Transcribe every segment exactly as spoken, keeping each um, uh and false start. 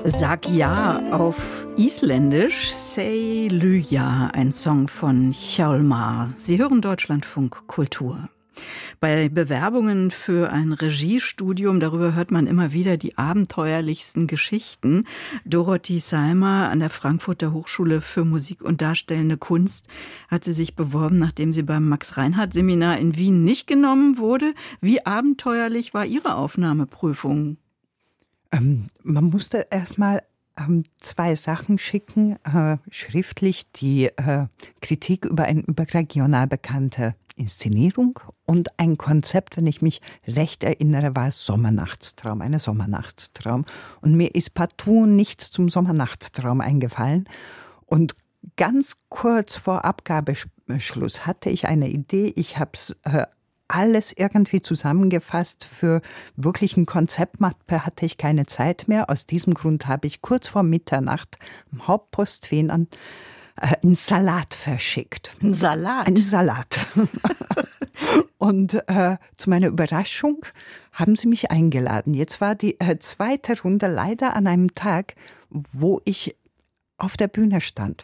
Sag ja auf Isländisch, Sei Lyja, ein Song von Hjalmar. Sie hören Deutschlandfunk Kultur. Bei Bewerbungen für ein Regiestudium, darüber hört man immer wieder die abenteuerlichsten Geschichten. Dorothee Salmer an der Frankfurter Hochschule für Musik und Darstellende Kunst hat sie sich beworben, nachdem sie beim Max-Reinhardt-Seminar in Wien nicht genommen wurde. Wie abenteuerlich war Ihre Aufnahmeprüfung? Ähm, man musste erstmal ähm, zwei Sachen schicken, äh, schriftlich die äh, Kritik über eine überregional bekannte Inszenierung und ein Konzept, wenn ich mich recht erinnere, war Sommernachtstraum, eine Sommernachtstraum. Und mir ist partout nichts zum Sommernachtstraum eingefallen. Und ganz kurz vor Abgabeschluss hatte ich eine Idee. Ich habe es äh, alles irgendwie zusammengefasst. Für wirklich ein Konzeptmappe hatte ich keine Zeit mehr. Aus diesem Grund habe ich kurz vor Mitternacht am Hauptpostfähn an einen Salat verschickt. Ein Salat? Ein Salat. Und äh, zu meiner Überraschung haben sie mich eingeladen. Jetzt war die äh, zweite Runde leider an einem Tag, wo ich auf der Bühne stand.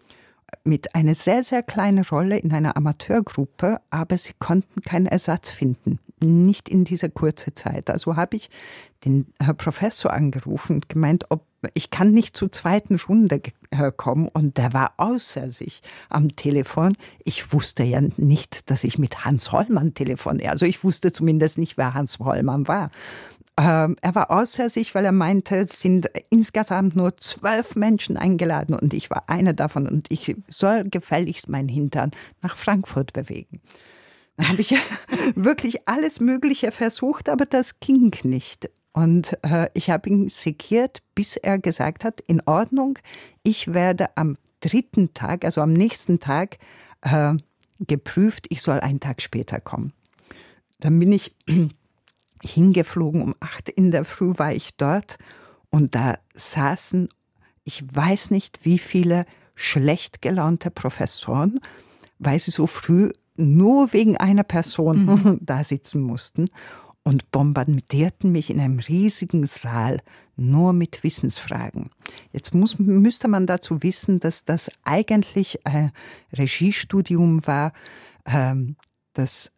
Mit einer sehr, sehr kleinen Rolle in einer Amateurgruppe, aber sie konnten keinen Ersatz finden. Nicht in dieser kurzen Zeit. Also habe ich den Herr Professor angerufen und gemeint, ob ich kann nicht zur zweiten Runde kommen. Und der war außer sich am Telefon. Ich wusste ja nicht, dass ich mit Hans Hollmann telefoniere. Also ich wusste zumindest nicht, wer Hans Hollmann war. Ähm, er war außer sich, weil er meinte, es sind insgesamt nur zwölf Menschen eingeladen und ich war einer davon und ich soll gefälligst meinen Hintern nach Frankfurt bewegen. Da habe ich wirklich alles Mögliche versucht, aber das ging nicht. Und äh, ich habe ihn sekiert, bis er gesagt hat, in Ordnung, ich werde am dritten Tag, also am nächsten Tag, äh, geprüft, ich soll einen Tag später kommen. Dann bin ich hingeflogen, um acht in der Früh war ich dort und da saßen, ich weiß nicht wie viele schlecht gelaunte Professoren, weil sie so früh nur wegen einer Person mhm. da sitzen mussten und bombardierten mich in einem riesigen Saal nur mit Wissensfragen. Jetzt muss, müsste man dazu wissen, dass das eigentlich ein Regiestudium war, ähm, das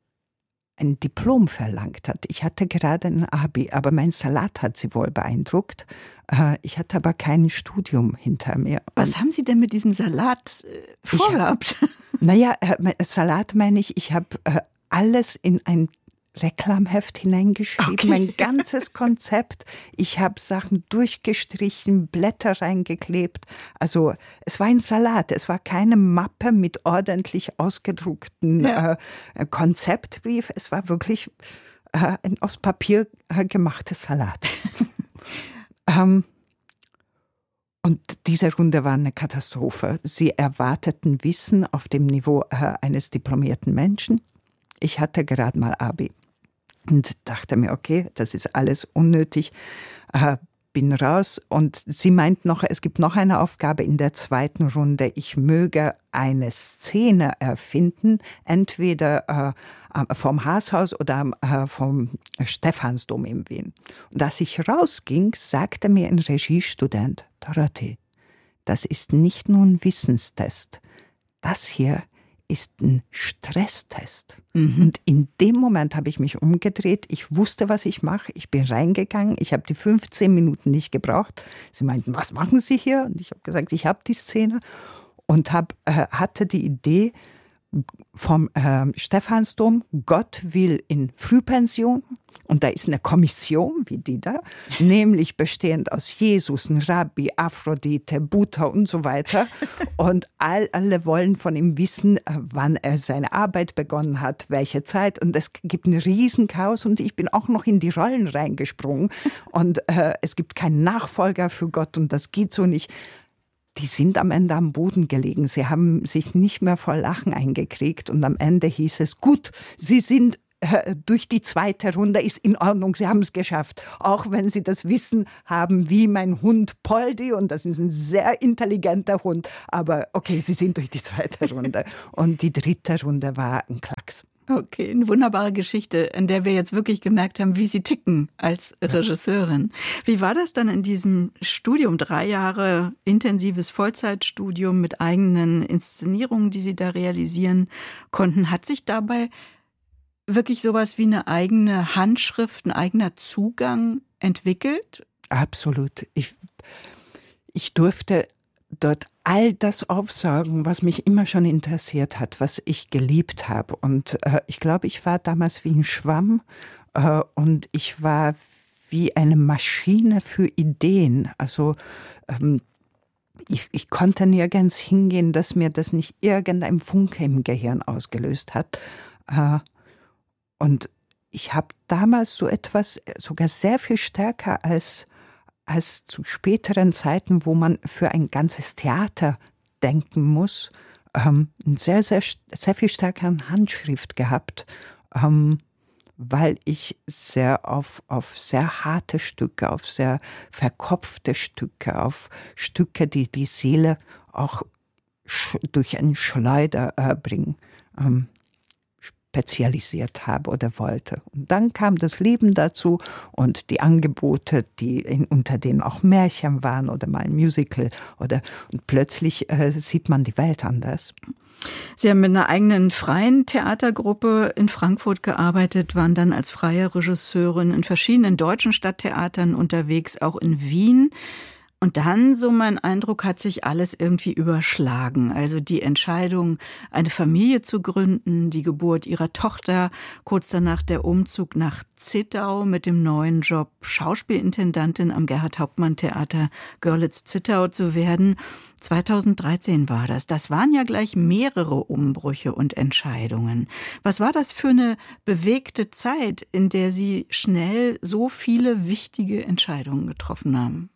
ein Diplom verlangt hat. Ich hatte gerade ein Abi, aber mein Salat hat sie wohl beeindruckt. Ich hatte aber kein Studium hinter mir. Was haben Sie denn mit diesem Salat äh, vorgehabt? Hab, naja, Salat meine ich, ich habe äh, alles in ein Reklamheft hineingeschrieben, okay. Mein ganzes Konzept. Ich habe Sachen durchgestrichen, Blätter reingeklebt. Also es war ein Salat, es war keine Mappe mit ordentlich ausgedruckten ja. äh, Konzeptbrief. Es war wirklich äh, ein aus Papier äh, gemachtes Salat. ähm, Und diese Runde war eine Katastrophe. Sie erwarteten Wissen auf dem Niveau äh, eines diplomierten Menschen. Ich hatte gerade mal Abi und dachte mir, okay, das ist alles unnötig, äh, bin raus. Und sie meint noch, es gibt noch eine Aufgabe in der zweiten Runde. Ich möge eine Szene erfinden, entweder äh, vom Haashaus oder äh, vom Stephansdom in Wien. Und als ich rausging, sagte mir ein Regiestudent, Dorothee, das ist nicht nur ein Wissenstest, das hier ist ein Stresstest. Mhm. Und in dem Moment habe ich mich umgedreht. Ich wusste, was ich mache. Ich bin reingegangen. Ich habe die fünfzehn Minuten nicht gebraucht. Sie meinten, was machen Sie hier? Und ich habe gesagt, ich habe die Szene. Und hab, äh, hatte die Idee vom äh, Stephansdom, Gott will in Frühpension. Und da ist eine Kommission, wie die da, nämlich bestehend aus Jesus, ein Rabbi, Aphrodite, Buddha und so weiter. Und all, alle wollen von ihm wissen, wann er seine Arbeit begonnen hat, welche Zeit. Und es gibt ein Riesenchaos und ich bin auch noch in die Rollen reingesprungen. Und äh, es gibt keinen Nachfolger für Gott und das geht so nicht. Die sind am Ende am Boden gelegen. Sie haben sich nicht mehr vor Lachen eingekriegt. Und am Ende hieß es, gut, Sie sind durch die zweite Runde, ist in Ordnung, Sie haben es geschafft. Auch wenn Sie das Wissen haben, wie mein Hund Poldi, und das ist ein sehr intelligenter Hund, aber okay, Sie sind durch die zweite Runde. Und die dritte Runde war ein Klacks. Okay, eine wunderbare Geschichte, in der wir jetzt wirklich gemerkt haben, wie Sie ticken als Regisseurin. Wie war das dann in diesem Studium? Drei Jahre intensives Vollzeitstudium mit eigenen Inszenierungen, die Sie da realisieren konnten. Hat sich dabei wirklich sowas wie eine eigene Handschrift, ein eigener Zugang entwickelt? Absolut. Ich, ich durfte dort all das aufsaugen, was mich immer schon interessiert hat, was ich geliebt habe. Und äh, ich glaube, ich war damals wie ein Schwamm äh, und ich war wie eine Maschine für Ideen. Also ähm, ich, ich konnte nirgends hingehen, dass mir das nicht irgendein Funke im Gehirn ausgelöst hat. Äh, und ich habe damals so etwas sogar sehr viel stärker als als zu späteren Zeiten, wo man für ein ganzes Theater denken muss, ähm, eine sehr, sehr, sehr viel stärkere Handschrift gehabt, ähm, weil ich sehr auf, auf sehr harte Stücke, auf sehr verkopfte Stücke, auf Stücke, die die Seele auch sch- durch einen Schleuder äh, bringen, ähm, spezialisiert habe oder wollte. Und dann kam das Leben dazu und die Angebote, die in, unter denen auch Märchen waren oder mal ein Musical oder und plötzlich äh, sieht man die Welt anders. Sie haben mit einer eigenen freien Theatergruppe in Frankfurt gearbeitet, waren dann als freie Regisseurin in verschiedenen deutschen Stadttheatern unterwegs, auch in Wien. Und dann, so mein Eindruck, hat sich alles irgendwie überschlagen. Also die Entscheidung, eine Familie zu gründen, die Geburt ihrer Tochter, kurz danach der Umzug nach Zittau mit dem neuen Job, Schauspielintendantin am Gerhard-Hauptmann-Theater Görlitz-Zittau zu werden. zweitausenddreizehn war das. Das waren ja gleich mehrere Umbrüche und Entscheidungen. Was war das für eine bewegte Zeit, in der Sie schnell so viele wichtige Entscheidungen getroffen haben?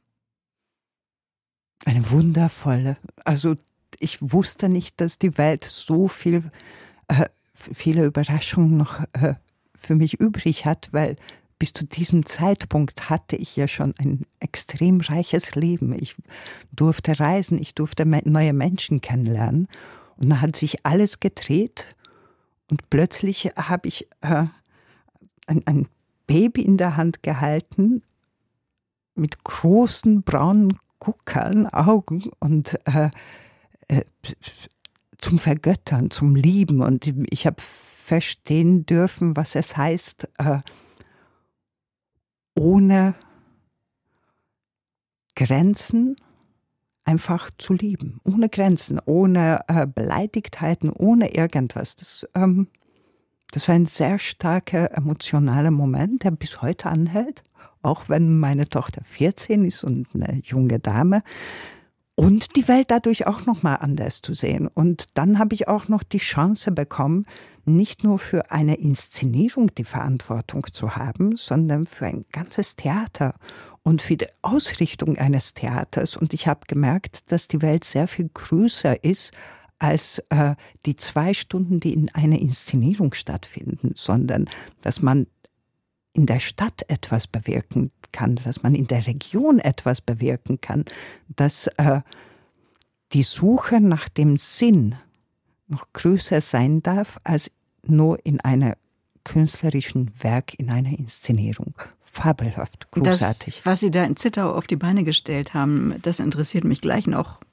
Eine wundervolle. Also ich wusste nicht, dass die Welt so viel, äh, viele Überraschungen noch äh, für mich übrig hat, weil bis zu diesem Zeitpunkt hatte ich ja schon ein extrem reiches Leben. Ich durfte reisen, ich durfte neue Menschen kennenlernen und dann hat sich alles gedreht und plötzlich habe ich äh, ein, ein Baby in der Hand gehalten mit großen braunen Guckern, Augen und äh, äh, zum Vergöttern, zum Lieben. Und ich habe verstehen dürfen, was es heißt, äh, ohne Grenzen einfach zu lieben. Ohne Grenzen, ohne äh, Beleidigtheiten, ohne irgendwas. Das, ähm, das war ein sehr starker emotionaler Moment, der bis heute anhält. Auch wenn meine Tochter vierzehn ist und eine junge Dame. Und die Welt dadurch auch nochmal anders zu sehen. Und dann habe ich auch noch die Chance bekommen, nicht nur für eine Inszenierung die Verantwortung zu haben, sondern für ein ganzes Theater und für die Ausrichtung eines Theaters. Und ich habe gemerkt, dass die Welt sehr viel größer ist als äh, die zwei Stunden, die in einer Inszenierung stattfinden, sondern dass man in der Stadt etwas bewirken kann, dass man in der Region etwas bewirken kann, dass äh, die Suche nach dem Sinn noch größer sein darf als nur in einem künstlerischen Werk, in einer Inszenierung. Fabelhaft, großartig. Das, was Sie da in Zittau auf die Beine gestellt haben, das interessiert mich gleich noch